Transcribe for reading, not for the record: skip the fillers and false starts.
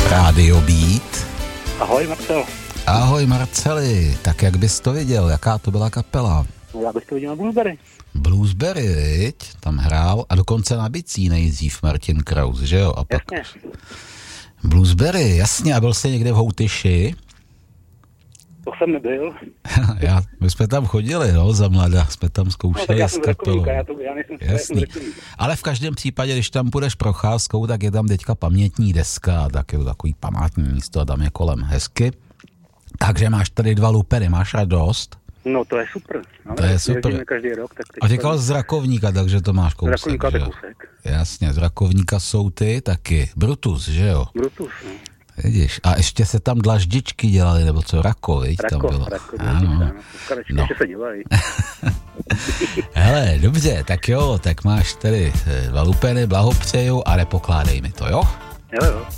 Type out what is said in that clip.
Rádio Beat. Ahoj, Marcel. Ahoj, Marceli. Tak jak bys to viděl? Jaká to byla kapela? No, já bych to viděl na Blueberry. Bluesberry, viď? Tam hrál a dokonce na bicí nejdřív Martin Kraus, že jo? A pak... Jasně. Bluesberry, jasně. A byl jsi někde v Houtyši? To jsem nebyl. My jsme tam chodili, no, za mladá, jsme tam zkoušeli s kapelou. Já nejsem jasný. Ale v každém případě, když tam půjdeš procházkou, tak je tam teďka pamětní deska, tak je to takový památní místo a tam je kolem hezky. Takže máš tady 2 lupery, máš radost? No to je super. No, to je super. Každý rok, tak a říkal z Rakovníka, takže to máš kousek. Z Rakovníka to kousek. Jasně, z Rakovníka jsou ty taky. Brutus, že jo? Brutus, no. Vidíš, a ještě se tam dlaždičky dělali, nebo co, Rako, viď? Tam bylo. Ano. Ještě se dělají. Hele, dobře, tak jo, tak máš tady 2 lupeny, blahopřeju a nepokládej mi to, jo? Jo.